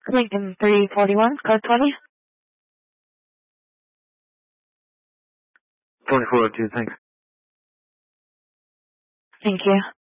Lincoln 341, code 20. 2402, thanks. Thank you.